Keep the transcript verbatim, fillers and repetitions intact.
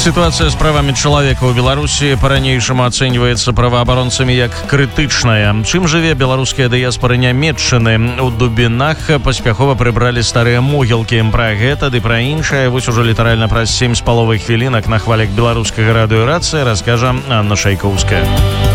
Ситуация с правами человека ў Беларусі па-ранейшаму ацэньваецца праваабаронцамі як крытычная. Чым жыве беларуская дыяспора нямецчыны? У Дубінах паспяхова прыбралі старыя могілкі. Пра гэта ды пра іншае вось ужо літаральна праз сем з паловай хвілінак на хвалях беларускага радыё «Рацыя» раскажа Анна Шайкоўская.